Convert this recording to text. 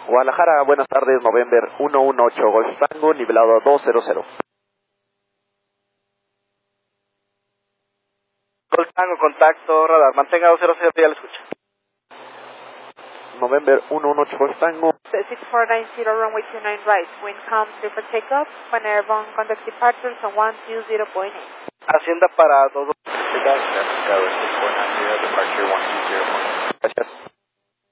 Guadalajara, buenas tardes, November 118 Golf Tango, nivelado 200. Golf Tango, contacto, radar, mantenga 200, ya lo escucho. November 118 Golf Tango. 6490 runway 29 right, wind calm, clear for takeoff, when airborne contact departures on 120.8. Hacienda para 22. Departure 120.